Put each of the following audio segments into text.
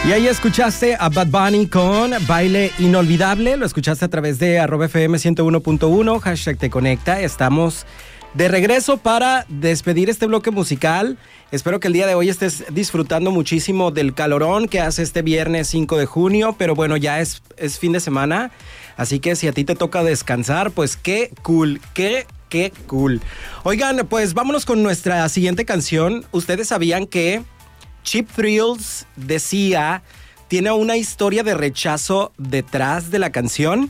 Y ahí escuchaste a Bad Bunny con Baile Inolvidable. Lo escuchaste a través de @FM 101.1, hashtag Te Conecta. Estamos de regreso para despedir este bloque musical. Espero que el día de hoy estés disfrutando muchísimo del calorón que hace este viernes 5 de junio. Pero bueno, ya es fin de semana. Así que si a ti te toca descansar, pues qué cool, qué cool. Oigan, pues vámonos con nuestra siguiente canción. ¿Ustedes sabían que Cheap Thrills de Sia tiene una historia de rechazo detrás de la canción?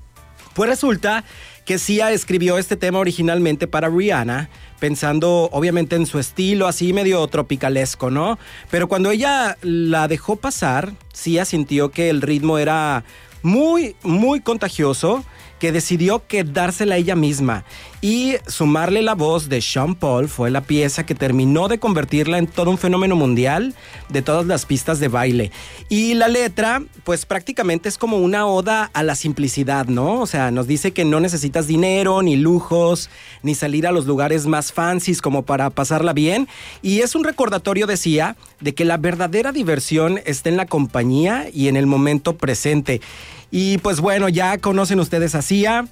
Pues resulta que Sia escribió este tema originalmente para Rihanna, pensando obviamente en su estilo así medio tropicalesco, ¿no? Pero cuando ella la dejó pasar, Sia sintió que el ritmo era muy, muy contagioso, que decidió quedársela ella misma, y sumarle la voz de Sean Paul fue la pieza que terminó de convertirla en todo un fenómeno mundial de todas las pistas de baile. Y la letra, pues prácticamente es como una oda a la simplicidad, ¿no? O sea, nos dice que no necesitas dinero, ni lujos, ni salir a los lugares más fancies como para pasarla bien. Y es un recordatorio, decía, de que la verdadera diversión está en la compañía y en el momento presente. Y pues bueno, ya conocen ustedes a Sia.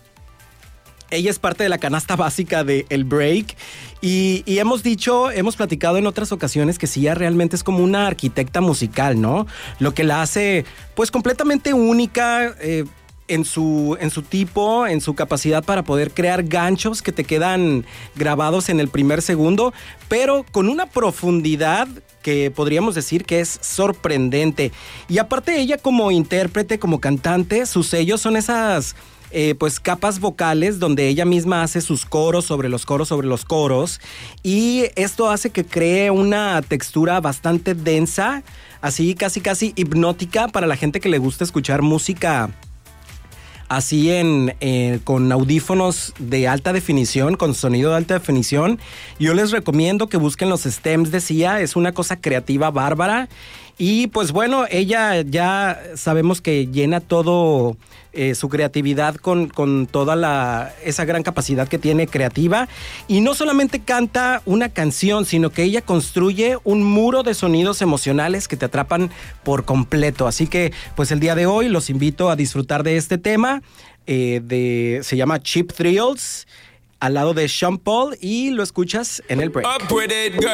Ella es parte de la canasta básica de El Break. Y hemos platicado en otras ocasiones que Sia realmente es como una arquitecta musical, ¿no? Lo que la hace pues completamente única en su tipo, en su capacidad para poder crear ganchos que te quedan grabados en el primer segundo, pero con una profundidad que podríamos decir que es sorprendente. Y aparte ella como intérprete, como cantante, sus sellos son esas pues capas vocales donde ella misma hace sus coros sobre los coros sobre los coros, y esto hace que cree una textura bastante densa, así casi hipnótica para la gente que le gusta escuchar música así con audífonos de alta definición, con sonido de alta definición. Yo les recomiendo que busquen los stems de Sia, es una cosa creativa bárbara. Y pues bueno, ella ya sabemos que llena todo su creatividad con toda esa gran capacidad que tiene creativa. Y no solamente canta una canción, sino que ella construye un muro de sonidos emocionales que te atrapan por completo. Así que pues el día de hoy los invito a disfrutar de este tema. Se llama Cheap Thrills, al lado de Sean Paul, y lo escuchas en El Break.